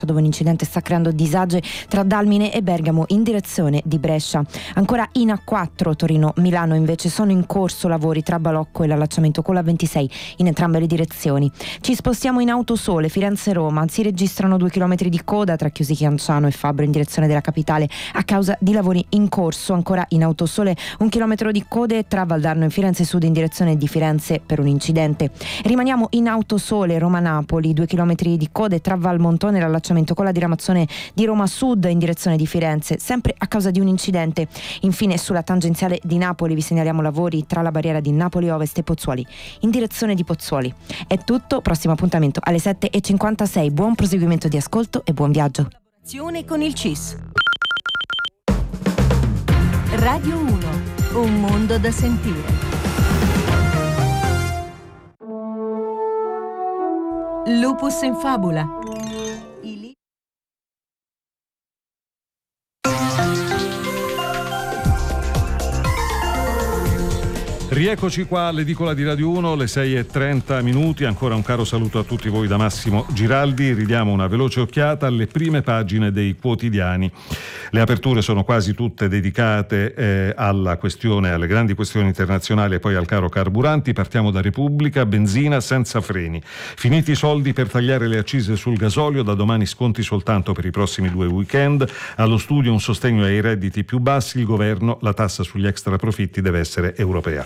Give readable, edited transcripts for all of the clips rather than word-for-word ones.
dove un incidente sta creando disagi tra Dalmine e Bergamo in direzione di Brescia. Ancora in A4 Torino-Milano invece sono in corso lavori tra Balocco e l'allacciamento con la 26 in entrambe le direzioni. Ci spostiamo in Autosole, Firenze-Roma, si registrano 2 chilometri di coda tra Chiusi-Chianciano e Fabbro in direzione della capitale a causa di lavori in corso. Ancora in Autosole 1 chilometro di code tra Valdarno e Firenze Sud in direzione di Firenze per un incidente. Rimaniamo in Autosole, Roma-Napoli, 2 chilometri di code tra Valmontone e l'allacciamento con la diramazione di Roma Sud in direzione di Firenze, sempre a causa di un incidente. Infine sulla tangenziale di Napoli vi segnaliamo lavori tra la barriera di Napoli Ovest e Pozzuoli in direzione di Pozzuoli. È tutto, prossimo appuntamento alle 7:56. Buon proseguimento di ascolto e buon viaggio. Collaborazione con il CIS. Radio 1, un mondo da sentire. Lupus in fabula. Rieccoci qua all'edicola di Radio 1, le 6:30. Ancora un caro saluto a tutti voi da Massimo Giraldi. Ridiamo una veloce occhiata alle prime pagine dei quotidiani. Le aperture sono quasi tutte dedicate alle grandi questioni internazionali e poi al caro carburanti. Partiamo da Repubblica: benzina senza freni. Finiti i soldi per tagliare le accise sul gasolio, da domani sconti soltanto per i prossimi 2 weekend. Allo studio un sostegno ai redditi più bassi, il governo: la tassa sugli extra profitti deve essere europea.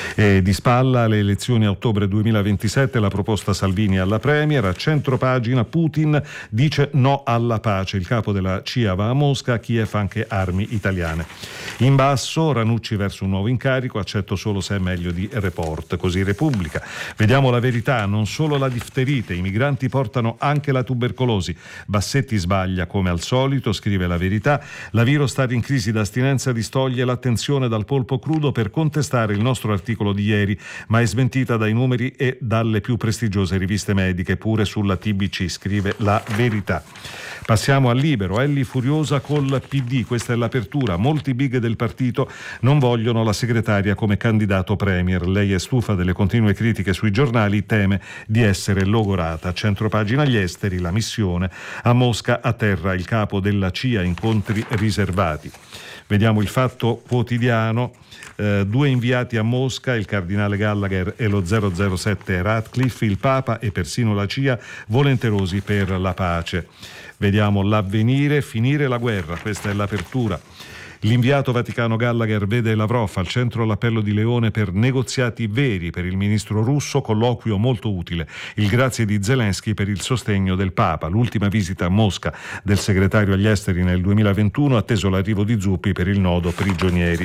Di spalla alle elezioni a ottobre 2027, la proposta Salvini alla Premier. A centropagina: Putin dice no alla pace, il capo della CIA va a Mosca, a Kiev anche armi italiane. In basso Ranucci verso un nuovo incarico, accetto solo se è meglio di Report, così Repubblica. Vediamo La Verità: non solo la difterite, i migranti portano anche la tubercolosi. Bassetti sbaglia come al solito, scrive La Verità. La Virostar in crisi d'astinenza distoglie l'attenzione dal polpo crudo per contestare il nostro articolo di ieri, ma è smentita dai numeri e dalle più prestigiose riviste mediche, pure sulla TBC, scrive La Verità. Passiamo al Libero: Elli furiosa col PD, questa è l'apertura. Molti big del partito non vogliono la segretaria come candidato premier. Lei è stufa delle continue critiche sui giornali, teme di essere logorata. Centropagina gli esteri, la missione a Mosca a terra, il capo della CIA, incontri riservati. Vediamo il Fatto Quotidiano: 2 inviati a Mosca, il cardinale Gallagher e lo 007 Ratcliffe, il Papa e persino la CIA volenterosi per la pace. Vediamo l'Avvenire: finire la guerra, questa è l'apertura. L'inviato Vaticano Gallagher vede Lavrov, al centro l'appello di Leone per negoziati veri per il ministro russo, colloquio molto utile. Il grazie di Zelensky per il sostegno del Papa. L'ultima visita a Mosca del segretario agli esteri nel 2021, atteso l'arrivo di Zuppi per il nodo prigionieri.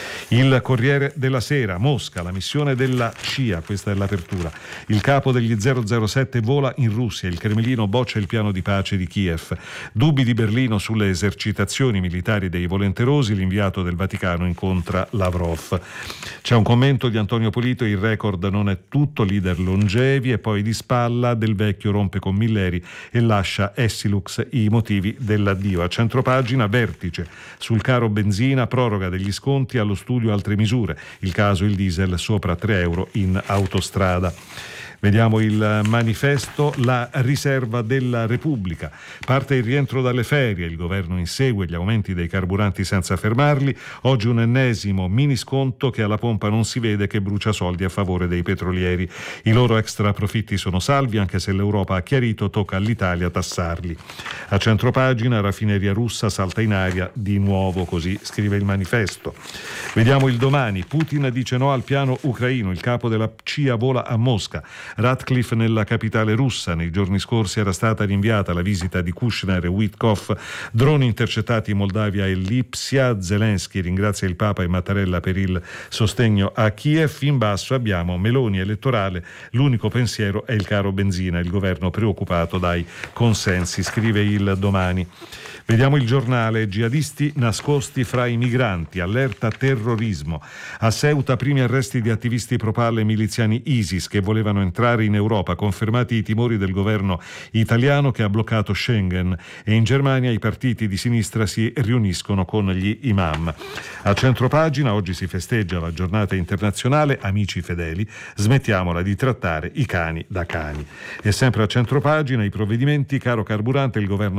Il Corriere della Sera: Mosca, la missione della CIA, questa è l'apertura. Il capo degli 007 vola in Russia, il Cremlino boccia il piano di pace di Kiev. Dubbi di Berlino sulle esercitazioni militari dei volenterosi, l'inviato del Vaticano incontra Lavrov. C'è un commento di Antonio Polito: il record non è tutto, leader longevi. E poi di spalla: Del Vecchio rompe con Milleri e lascia Essilux, i motivi dell'addio. A centropagina: vertice sul caro benzina, proroga degli sconti, allo studio altre misure, il caso il diesel sopra 3 euro in autostrada. Vediamo il Manifesto: la riserva della Repubblica. Parte il rientro dalle ferie, il governo insegue gli aumenti dei carburanti senza fermarli. Oggi un ennesimo mini sconto che alla pompa non si vede, che brucia soldi a favore dei petrolieri. I loro extra profitti sono salvi, anche se l'Europa ha chiarito tocca all'Italia tassarli. A centropagina: raffineria russa salta in aria di nuovo, così scrive il Manifesto. Vediamo il Domani: Putin dice no al piano ucraino, il capo della CIA vola a Mosca. Ratcliffe nella capitale russa. Nei giorni scorsi era stata rinviata la visita di Kushner e Witkoff. Droni intercettati in Moldavia e Lipsia. Zelensky ringrazia il Papa e Mattarella per il sostegno a Kiev. In basso abbiamo Meloni elettorale, l'unico pensiero è il caro benzina, il governo preoccupato dai consensi, scrive il Domani. Vediamo il Giornale: jihadisti nascosti fra i migranti, allerta terrorismo. A Ceuta primi arresti di attivisti pro-Pal e miliziani ISIS che volevano entrare in Europa, confermati i timori del governo italiano che ha bloccato Schengen. E in Germania i partiti di sinistra si riuniscono con gli imam. A centropagina: oggi si festeggia la giornata internazionale Amici Fedeli, smettiamola di trattare i cani da cani. E sempre a centropagina: i provvedimenti caro carburante, il governo